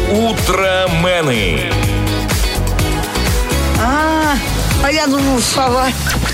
Утромены. А я думал, сова.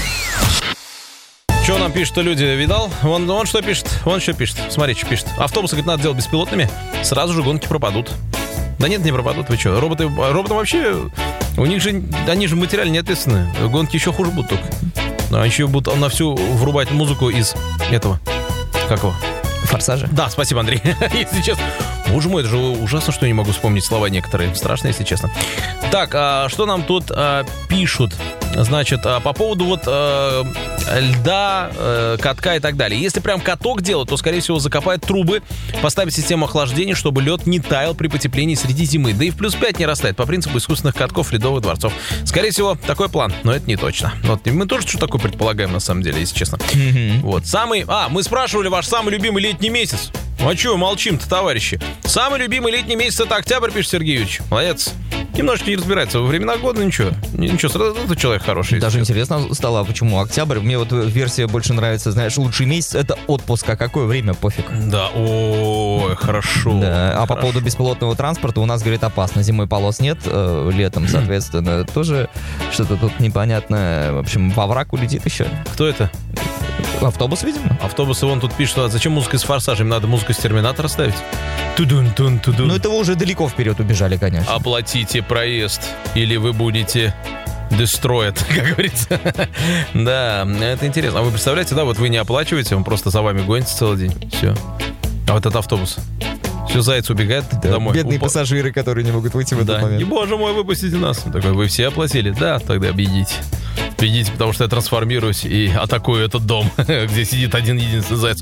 Что нам пишут люди, видал? Он что пишет? Он что пишет? Смотри, что пишет. Автобусы, говорит, надо делать беспилотными, сразу же гонки пропадут. Да нет, не пропадут, вы что? Роботам вообще, у них же, они же материально не ответственны. Гонки еще хуже будут только. Они еще будут на всю врубать музыку из этого, как его? Форсажа? Да, спасибо, Андрей. Если честно. Боже мой, это же ужасно, что я не могу вспомнить слова некоторые. Страшно, если честно. Так, что нам тут пишут? Значит, по поводу вот льда, катка и так далее. Если прям каток делать, то, скорее всего, закопает трубы, поставить систему охлаждения, чтобы лед не таял при потеплении среди зимы. Да и в +5 не растает по принципу искусственных катков, ледовых дворцов. Скорее всего, такой план, но это не точно. Вот, мы тоже что такое предполагаем, на самом деле, если честно. Вот, мы спрашивали ваш самый любимый летний месяц. А чего молчим-то, товарищи? Самый любимый летний месяц — это октябрь, пишет Сергей Юрьевич. Молодец. Немножко не разбирается во времена года, ничего. Ничего, сразу это человек хороший. Даже интересно стало, почему октябрь. Мне вот версия больше нравится, знаешь, лучший месяц — это отпуск, а какое время, пофиг. Да, ой, хорошо. Да, а по поводу беспилотного транспорта у нас, говорит, опасно. Зимой полос нет, летом, соответственно, тоже что-то тут непонятное. В общем, во враг улетит еще. Кто это? Автобус, видимо. Автобусы, вон тут пишут, а зачем музыка из «Форсажа»? Им надо музыку из «Терминатора» ставить. Тудун-тун-тудун. Ну, это вы уже далеко вперед убежали, конечно. Оплатите проезд, или вы будете destroyed, как говорится. Да, это интересно. А вы представляете, да, вот вы не оплачиваете, он просто за вами гонится целый день. Все. А вот этот автобус. Все, заяц убегает домой. Бедные пассажиры, которые не могут выйти в этот момент. И, боже мой, выпустите нас. Такой, вы все оплатили? Да, тогда бегите. Бегите, потому что я трансформируюсь и атакую этот дом, где сидит один единственный заяц.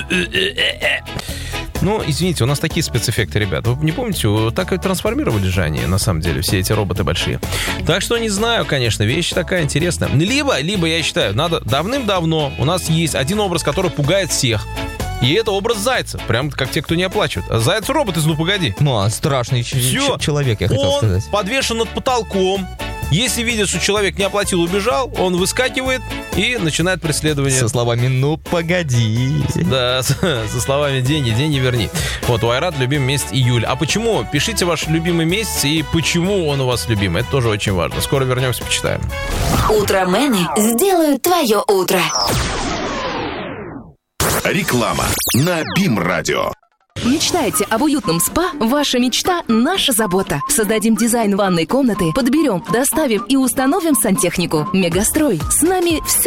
Ну, извините, у нас такие спецэффекты, ребят. Вы не помните, так и трансформировали же они, на самом деле, все эти роботы большие. Так что не знаю, конечно, вещь такая интересная. Либо, я считаю, надо давным-давно, у нас есть один образ, который пугает всех. И это образ зайца, прям как те, кто не оплачивает. А заяц-робот из «Ну, погоди». Ну, а страшный человек, я хотел сказать. Он подвешен над потолком. Если видит, что человек не оплатил, убежал, он выскакивает и начинает преследование. Со словами «ну, погоди». Да, со словами «деньги верни». Вот, у Айрат любимый месяц июль. А почему? Пишите ваш любимый месяц и почему он у вас любимый. Это тоже очень важно. Скоро вернемся, почитаем. Утромены сделают твое утро. Реклама на БИМ-радио. Мечтаете об уютном спа? Ваша мечта – наша забота. Создадим дизайн ванной комнаты, подберем, доставим и установим сантехнику. Мегастрой. С нами все